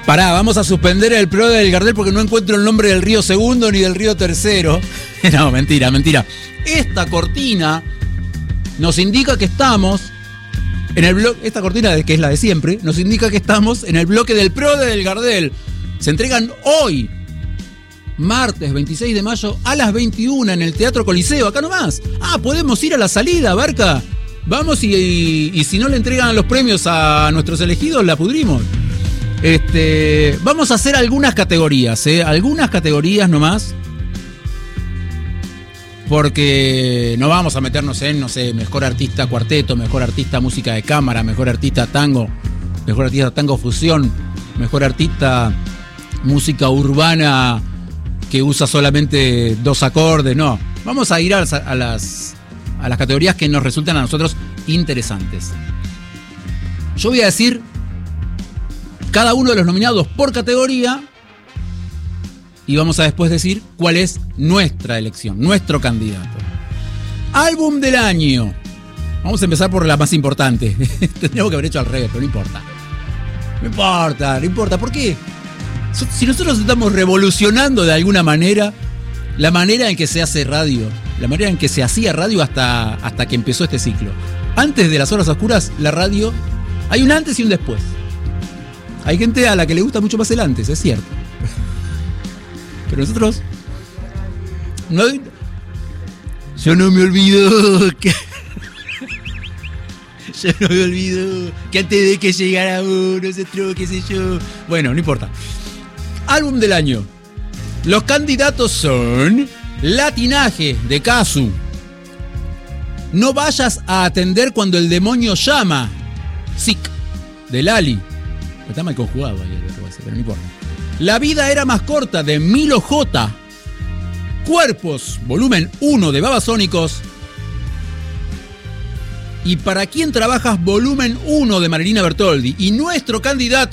Pará, vamos a suspender el PRO del Gardel porque no encuentro el nombre del río segundo ni del río tercero. No, mentira. Esta cortina nos indica que estamos en el bloque. Esta cortina, que es la de siempre, nos indica que estamos en el bloque del PRO del Gardel. Se entregan hoy, martes 26 de mayo, a las 21 en el Teatro Coliseo, acá nomás. Podemos ir a la salida, Barca. Vamos y si no le entregan los premios a nuestros elegidos, la pudrimos. Vamos a hacer algunas categorías, algunas categorías nomás. Porque no vamos a meternos en, no sé, mejor artista cuarteto, mejor artista música de cámara, mejor artista tango fusión, mejor artista música urbana que usa solamente 2 acordes, no. Vamos a ir a las categorías que nos resultan a nosotros interesantes. Yo voy a decir cada uno de los nominados por categoría y vamos a después decir cuál es nuestra elección, nuestro candidato. Álbum del año. Vamos a empezar por la más importante. Tendríamos que haber hecho al revés, pero no importa. No importa. ¿Por qué? Si nosotros estamos revolucionando de alguna manera la manera en que se hace radio, la manera en que se hacía radio hasta que empezó este ciclo. Antes de las horas oscuras, la radio, hay un antes y un después. Hay gente a la que le gusta mucho más el antes, es cierto. Pero nosotros... Yo no me olvido que antes de que llegara uno, nosotros, qué sé yo... Bueno, no importa. Álbum del año. Los candidatos son... Latinaje, de Casu. No vayas a atender cuando el demonio llama. Sick, de Lali. Está mal conjugado ahí el verbo ese, pero no importa. La vida era más corta, de Milo J. Cuerpos, volumen 1 de Babasónicos. Y para quién trabajas, volumen 1 de Marilina Bertoldi. Y nuestro candidato